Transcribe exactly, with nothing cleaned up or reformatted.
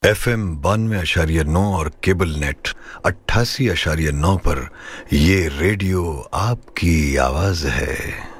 F M बानवे अशारिय नौ और cable net अट्ठासी अशारिय नौ पर ये रेडियो आपकी आवाज है।